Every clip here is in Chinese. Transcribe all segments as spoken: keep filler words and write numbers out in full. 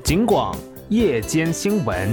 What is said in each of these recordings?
警广夜间新闻。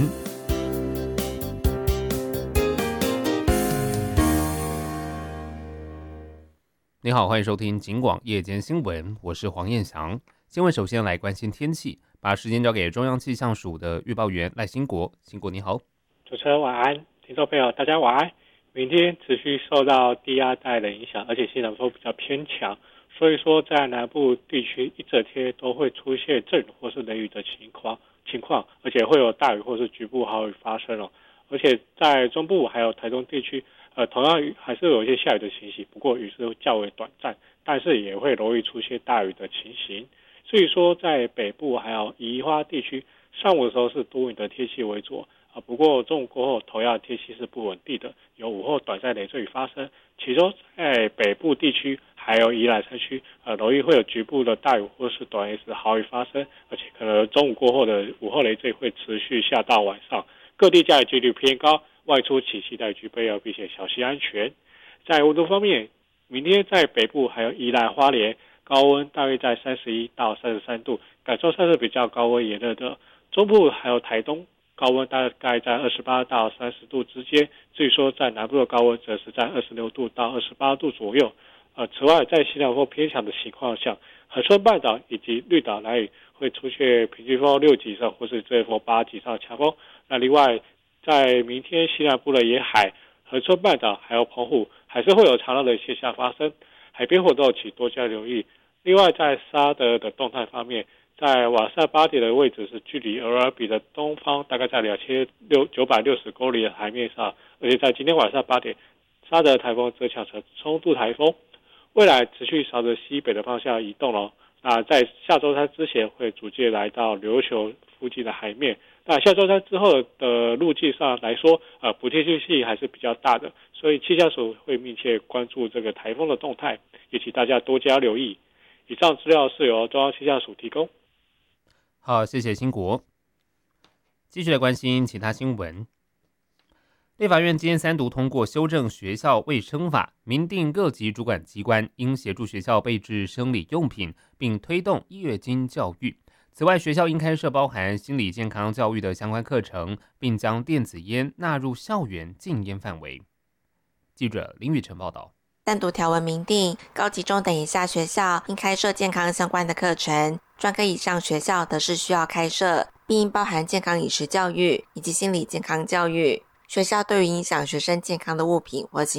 你好，欢迎收听警广夜间新闻，我是黄彦翔。新闻首先来关心天气，把时间交给中央气象署的预报员赖兴国。兴国你好。 主持人晚安，听众朋友大家晚安。明天持续受到低压带的影响，而且西南风比较偏强，所以说在南部地区一整天都会出现阵雨或是雷雨的情况情况，而且会有大雨或是局部豪雨发生哦。而且在中部还有台中地区，呃，同样还是有一些下雨的情形，不过雨势较为短暂，但是也会容易出现大雨的情形。所以说，在北部还有宜花地区，上午的时候是多云的天气为主。啊，不过中午过后，同样天气是不稳定的，有午后短暂雷阵雨发生。其中在北部地区还有宜兰山区，呃，容易会有局部的大雨或是短时豪雨发生，而且可能中午过后的午后雷阵雨会持续下到晚上，各地降雨几率偏高，外出请携带具备要并且小心安全。在温度方面，明天在北部还有宜兰花莲，高温大约在三十一到三十三度，感受上是比较高温炎热的。中部还有台东，高温大概在二十八到三十度之间，至于说在南部的高温则是在二十六度到二十八度左右。呃，此外，在西南风偏强的情况下，恒春半岛以及绿岛南屿会出现平均风六级以上或是阵风八级以上的强风。那另外，在明天西南部的沿海、恒春半岛还有澎湖，还是会有长浪的现象发生，海边活动请多加留意。另外，在沙德的动态方面，在晚上八点的位置是距离俄尔比的东方大概在两千九百六十公里的海面上，而且在今天晚上八点，沙德台风增强成冲度台风，未来持续朝着西北的方向移动了。那在下周三之前会逐渐来到琉球附近的海面。那下周三之后的路径上来说，呃，不确定性还是比较大的，所以气象署会密切关注这个台风的动态，也请大家多加留意。以上资料是由中央气象署提供。 好，谢谢兴国。继续来关心其他新闻。立法院今天三读通过修正学校卫生法，明定各级主管机关应协助学校备置生理用品，并推动月经教育。此外，学校应开设包含心理健康教育的相关课程，并将电子烟纳入校园禁烟范围。记者林宇晨报道。 三读条文明定，高级中等以下学校应开设健康相关的课程，专科以上学校则是需要开设，并应包含健康饮食教育以及心理健康教育。学校对于影响学生健康的物品或行